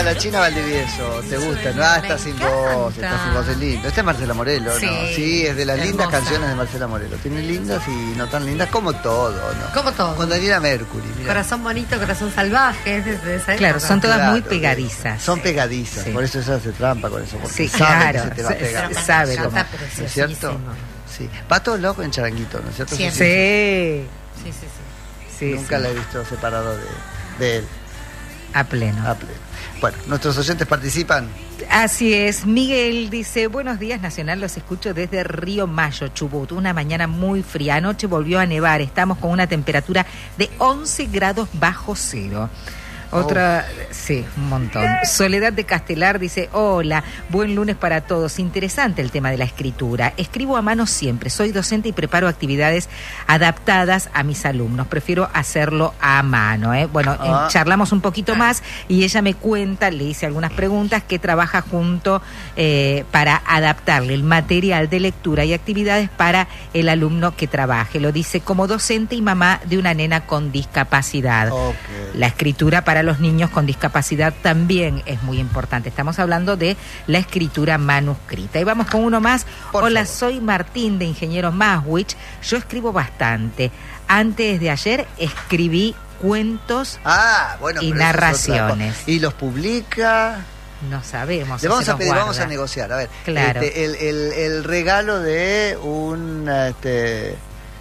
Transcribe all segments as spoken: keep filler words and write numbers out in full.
la China Valdivieso, te gusta, ¿no? Ah, está sin voz, está sin voz, es lindo. Este es Marcela Morelo, ¿no? Sí, sí, es de las lindas hermosa. canciones de Marcela Morelo. Tiene lindas y no tan lindas, como todo, ¿no? Como todo. Con Daniela Mercury, mira. Corazón bonito, corazón salvaje, es de, de esa Claro, época. son todas Claro, muy pegadizas. Son pegadizas, Sí. por eso ella hace trampa con eso. Porque Sí, sabe claro, que se te va a se- pegar. se- sabe Canta cómo. ¿No es cierto? preciosísimo. Sí. Va todo loco en Charanguito, ¿no es cierto? Siempre. Sí, Sí, sí, sí. sí, Nunca sí. la he visto separado de, de él. A pleno. A pleno. Bueno, nuestros oyentes participan. Así es, Miguel dice, buenos días Nacional, los escucho desde Río Mayo, Chubut, una mañana muy fría, anoche volvió a nevar, estamos con una temperatura de once grados bajo cero. Otra, oh. sí, un montón. Soledad de Castelar dice, hola, buen lunes para todos. Interesante el tema de la escritura. Escribo a mano siempre. Soy docente y preparo actividades adaptadas a mis alumnos. Prefiero hacerlo a mano. ¿eh? Bueno, ah. eh, charlamos un poquito más y ella me cuenta, le hice algunas preguntas, que trabaja junto eh, para adaptarle el material de lectura y actividades para el alumno que trabaje. Lo dice como docente y mamá de una nena con discapacidad. Okay. La escritura para los niños con discapacidad también es muy importante. Estamos hablando de la escritura manuscrita. Y vamos con uno más. Por Hola, favor. soy Martín de Ingeniero Maswich. Yo escribo bastante. Antes de ayer escribí cuentos ah, bueno, y pero eso es narraciones. otra cosa. Y los publica. No sabemos. Le vamos se a los pedir, guarda. vamos a negociar. A ver, Claro. este, el, el, el regalo de un. Este,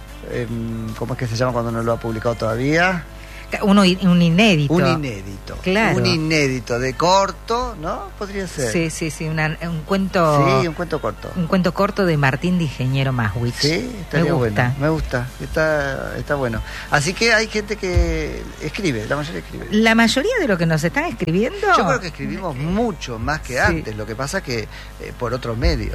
em, ¿Cómo es que se llama cuando no lo ha publicado todavía? Uno, un inédito. Un inédito. Claro. Un inédito de corto, ¿no? Podría ser. Sí, sí, sí. Una, un cuento. Sí, un cuento corto. Un cuento corto de Martín de Ingeniero Maswich. Sí, estaría me gusta. bueno. Me gusta. Está, está bueno. Así que hay gente que escribe, la mayoría escribe. La mayoría de lo que nos están escribiendo. Yo creo que escribimos mucho más que Sí. antes. Lo que pasa que eh, por otros medios.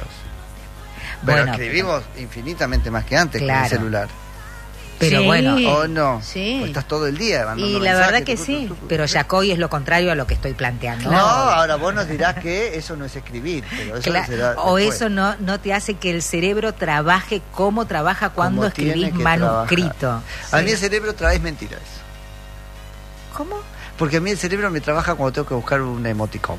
Pero Bueno, escribimos infinitamente más que antes Claro. con el celular. Pero Sí. bueno, ¿O no? Sí. Pues estás todo el día mandando Y la mensajes, verdad que tu, tu, sí. tu, tu, tu. pero Yacoy es lo contrario a lo que estoy planteando. No, ahora vos nos dirás que eso no es escribir, pero eso Cla- será o después. eso no, no te hace que el cerebro trabaje como trabaja cuando Como escribís tiene que manuscrito. trabajar. A mí el cerebro trae mentiras. ¿Cómo? Porque a mí el cerebro me trabaja cuando tengo que buscar un emoticón.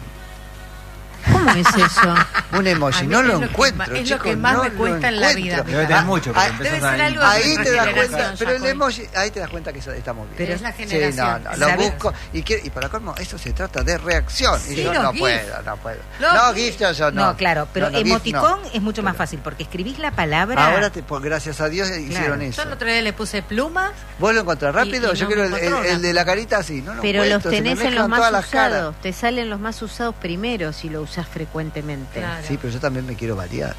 ¿Cómo es eso? Un A emoji. mí No es lo lo que encuentro, más- es lo chicos, que más no me lo cuesta en la vida, encuentro. Debe tener mucho, porque Ah, empezás debe a- ser algo de Ahí nuestra te das generación, cuenta, pero el Jacob. emoji, ahí te das cuenta que eso estamos bien. Pero es la Sí, generación. no, no, lo ¿Sabes? busco y, quiero, y para colmo, eso se trata de reacción. Y Sí, yo los no GIF. puedo, no puedo. Los no, GIF. GIF yo, yo no. No, claro, pero No, no, GIF emoticón no. es mucho más Pero fácil porque escribís la palabra. Ahora, te, por, gracias a Dios, hicieron eso. Yo el otro día le puse plumas. ¿Vos lo encontrás rápido? Y- y yo no quiero me el, el- encontró el una. de la carita así. No lo Pero los encuentro, se me tenés en los mezclan más todas las caras. usados. Te salen los más usados primero si lo usás frecuentemente. Claro. Sí, pero yo también me quiero variar.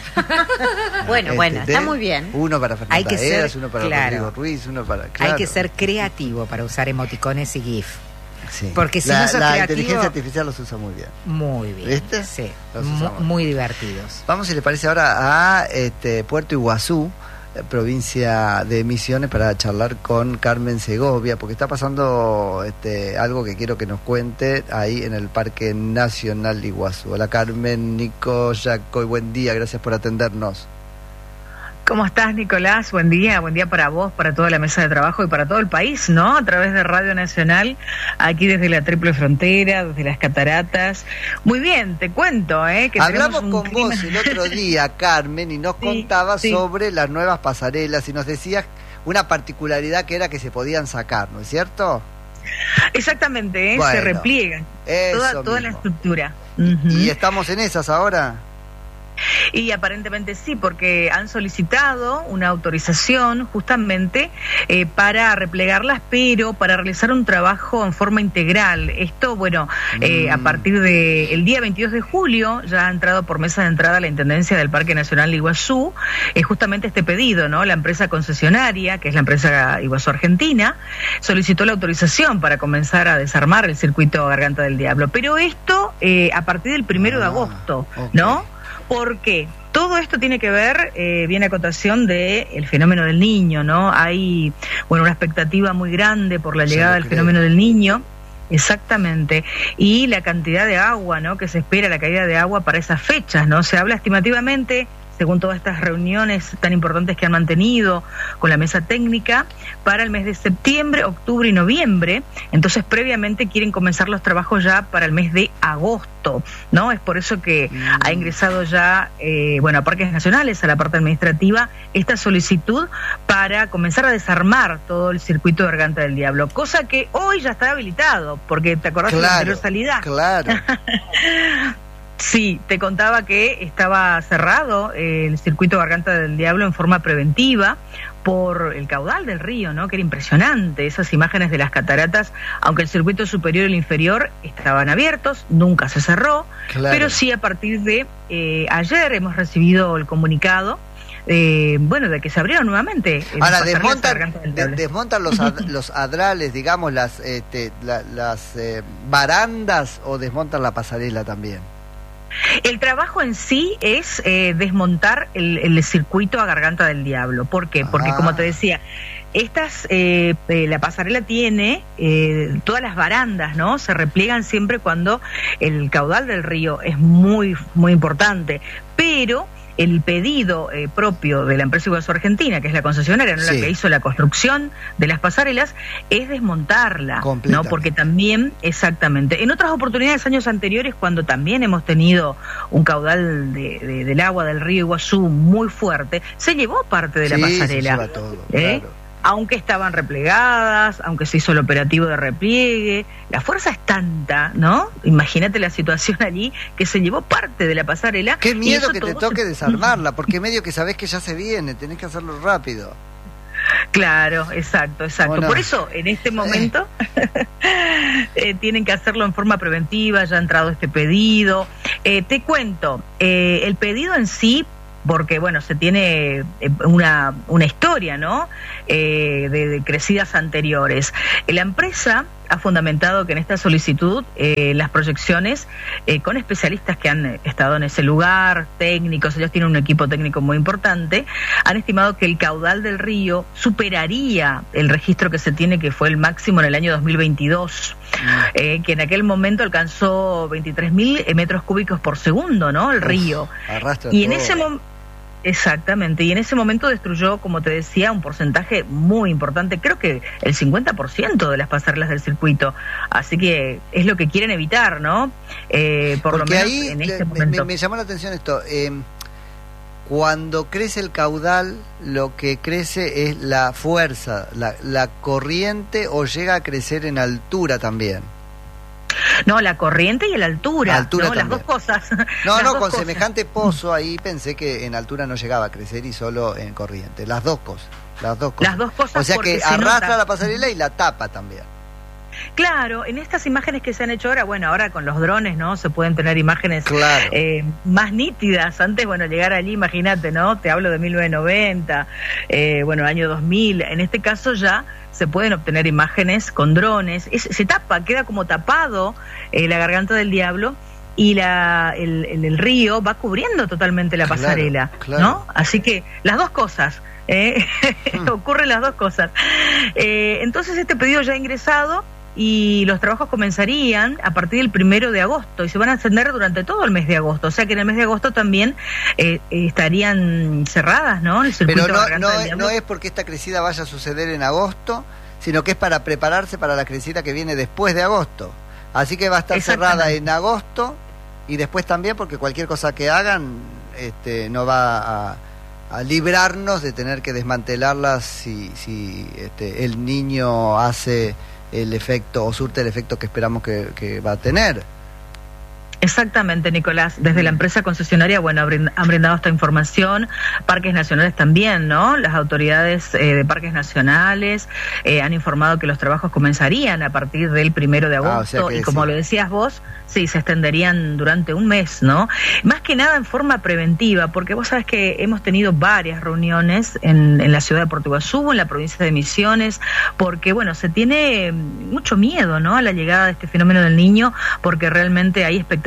Bueno, bueno, ¿Entendés? está muy bien. Uno para Fernanda Hay que ser- Eras, uno para claro. Rodrigo Ruiz, uno para... Hay claro. que ser creativo para usar emoticones y GIF. Sí. porque si la, no sos la creativo- inteligencia artificial los usa muy bien. Muy bien. ¿Viste? Sí. Los Mu- usamos. muy divertidos. Vamos, si le parece, ahora a este, Puerto Iguazú, eh, provincia de Misiones, para charlar con Carmen Segovia, porque está pasando este, algo que quiero que nos cuente ahí en el Parque Nacional de Iguazú. Hola Carmen, Nico, Jaco, y buen día, gracias por atendernos. ¿Cómo estás, Nicolás? Buen día, buen día para vos, para toda la mesa de trabajo y para todo el país, ¿no? A través de Radio Nacional, aquí desde la Triple Frontera, desde las Cataratas. Muy bien, te cuento, ¿eh? Que Hablamos tenemos un con clima- vos el otro día, Carmen, y nos Sí, contabas sí. sobre las nuevas pasarelas y nos decías una particularidad que era que se podían sacar, ¿no es cierto? Exactamente, ¿eh? Bueno, Se repliegan Eso toda, toda la mismo. estructura. ¿Y Ujú. estamos en esas ahora? Y aparentemente sí, porque han solicitado una autorización justamente eh, para replegarlas, pero para realizar un trabajo en forma integral. Esto, bueno, eh, Mm. a partir del día veintidós de julio ya ha entrado por mesa de entrada la Intendencia del Parque Nacional de Iguazú, eh, justamente este pedido, ¿no? La empresa concesionaria, que es la empresa Iguazú Argentina, solicitó la autorización para comenzar a desarmar el circuito Garganta del Diablo. Pero esto eh, a partir del primero de Ah, agosto, ok. ¿no? Porque todo esto tiene que ver, eh, viene a cotación de el fenómeno del niño, ¿no? Hay, bueno, una expectativa muy grande por la Ya llegada lo del creo. fenómeno del niño. Exactamente. Y la cantidad de agua, ¿no? Que se espera, la caída de agua para esas fechas, ¿no? Se habla estimativamente según todas estas reuniones tan importantes que han mantenido con la mesa técnica, para el mes de septiembre, octubre y noviembre. Entonces, previamente quieren comenzar los trabajos ya para el mes de agosto, ¿no? Es por eso que mm. ha ingresado ya, eh, bueno, a Parques Nacionales, a la parte administrativa, esta solicitud para comenzar a desarmar todo el circuito de Garganta del Diablo, cosa que hoy ya está habilitado, porque te acordás claro, de la anterior salida. Claro. Sí, te contaba que estaba cerrado el circuito Garganta del Diablo en forma preventiva por el caudal del río, ¿no? Que era impresionante, esas imágenes de las cataratas, aunque el circuito superior y el inferior estaban abiertos, nunca se cerró, claro. Pero sí a partir de eh, ayer hemos recibido el comunicado, eh, bueno, de que se abrieron nuevamente. Ahora, desmontan, de, desmontan los, ad, los adrales, digamos, las, este, la, las eh, barandas, o desmontan la pasarela también. El trabajo en sí es eh, desmontar el, el circuito a Garganta del Diablo. ¿Por qué? Porque, ah. como te decía, estas eh, eh, la pasarela tiene eh, todas las barandas, ¿no? Se repliegan siempre cuando el caudal del río es muy, muy importante. Pero el pedido eh, propio de la empresa Iguazú Argentina, que es la concesionaria, ¿no? Sí. La que hizo la construcción de las pasarelas, es desmontarla, ¿no? Porque también, exactamente, en otras oportunidades, años anteriores, cuando también hemos tenido un caudal de, de, del agua del río Iguazú muy fuerte, se llevó parte de la sí, pasarela. Se lleva todo, ¿eh? Claro. Aunque estaban replegadas, aunque se hizo el operativo de repliegue, la fuerza es tanta, ¿no? Imagínate la situación allí, que se llevó parte de la pasarela. Qué miedo que te toque se... desarmarla, porque medio que sabés que ya se viene, tenés que hacerlo rápido. Claro, exacto, exacto. Bueno, por eso, en este momento, eh, tienen que hacerlo en forma preventiva, ya ha entrado este pedido. Eh, te cuento, eh, el pedido en sí, porque bueno, se tiene una, una historia, ¿no? Eh, de, de crecidas anteriores. La empresa ha fundamentado que en esta solicitud eh, las proyecciones eh, con especialistas que han estado en ese lugar, técnicos, ellos tienen un equipo técnico muy importante, han estimado que el caudal del río superaría el registro que se tiene, que fue el máximo en el año dos mil veintidós, mm. eh, que en aquel momento alcanzó veintitrés mil metros cúbicos por segundo, ¿no? El Uf, río. Arrastra y todo. en ese momento Exactamente, y en ese momento destruyó, como te decía, un porcentaje muy importante, creo que el cincuenta por ciento de las pasarelas del circuito, así que es lo que quieren evitar, ¿no? Eh, por Porque lo menos ahí en este me, momento. Me, me llamó la atención esto, eh, cuando crece el caudal, lo que crece es la fuerza, la, la corriente, o llega a crecer en altura también. No, la corriente y la altura, altura ¿no? Las dos cosas. No, Las no, dos con cosas. semejante pozo ahí pensé que en altura no llegaba a crecer y solo en corriente. Las dos cosas, las dos cosas. Las dos cosas. O sea que se arrastra nota. la pasarela y la tapa también. Claro, en estas imágenes que se han hecho ahora, bueno, ahora con los drones, ¿no? Se pueden tener imágenes claro. eh, más nítidas. Antes, bueno, llegar allí, imagínate, ¿no? Te hablo de mil novecientos noventa, eh, bueno, año dos mil. En este caso ya se pueden obtener imágenes con drones. Es, se tapa, queda como tapado eh, la Garganta del Diablo, y la, el, el, el río va cubriendo totalmente la pasarela, claro, claro. ¿no? Así que las dos cosas. Eh, hmm. Ocurren las dos cosas. Eh, entonces este pedido ya ha ingresado y los trabajos comenzarían a partir del primero de agosto y se van a extender durante todo el mes de agosto. O sea que en el mes de agosto también eh, estarían cerradas, ¿no? El circuito Pero no, Garganta no, del es, Diablo. no es porque esta crecida vaya a suceder en agosto, sino que es para prepararse para la crecida que viene después de agosto. Así que va a estar cerrada en agosto y después también, porque cualquier cosa que hagan este, no va a, a librarnos de tener que desmantelarlas si, si este, el niño hace el efecto o surte el efecto que esperamos que, que va a tener. Exactamente, Nicolás. Desde la empresa concesionaria, bueno, han brindado esta información. Parques Nacionales también, ¿no? Las autoridades eh, de Parques Nacionales eh, han informado que los trabajos comenzarían a partir del primero de agosto. Ah, o sea que y como sí. lo decías vos, sí, se extenderían durante un mes, ¿no? Más que nada en forma preventiva, porque vos sabés que hemos tenido varias reuniones en, en la ciudad de Puerto Iguazú, en la provincia de Misiones, porque, bueno, se tiene mucho miedo, ¿no? A la llegada de este fenómeno del niño, porque realmente hay expectativas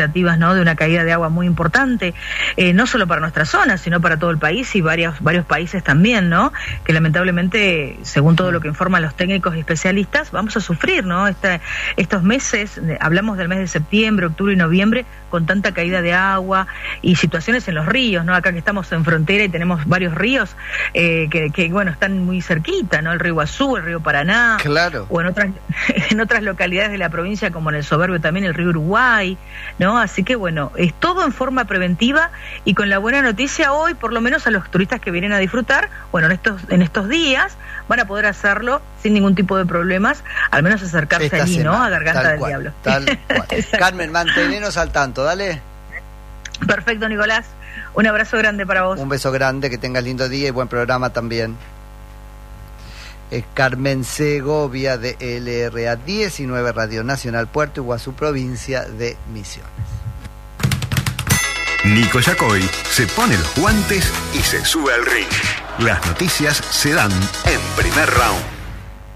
expectativas, ¿no?, de una caída de agua muy importante, eh, no solo para nuestra zona, sino para todo el país y varios, varios países también, ¿no?, que lamentablemente, según todo lo que informan los técnicos y especialistas, vamos a sufrir, ¿no?, Esta, estos meses, hablamos del mes de septiembre, octubre y noviembre, con tanta caída de agua y situaciones en los ríos, ¿no?, acá que estamos en frontera y tenemos varios ríos eh, que, que, bueno, están muy cerquita, ¿no?, el río Iguazú, el río Paraná, claro, o en otras, en otras localidades de la provincia, como en el Soberbio también el río Uruguay, ¿no? Así que bueno, es todo en forma preventiva y con la buena noticia hoy, por lo menos a los turistas que vienen a disfrutar, bueno, en estos, en estos días van a poder hacerlo sin ningún tipo de problemas, al menos acercarse esta allí, semana, ¿no?, a Garganta tal del cual, Diablo. Tal cual. Carmen, mantenenos al tanto, dale. Perfecto, Nicolás. Un abrazo grande para vos. Un beso grande, que tengas lindo día y buen programa también. Es Carmen Segovia de L R A diecinueve Radio Nacional Puerto Iguazú, provincia de Misiones. Nico Yacoy se pone los guantes y se sube al ring. Las noticias se dan en Primer Round.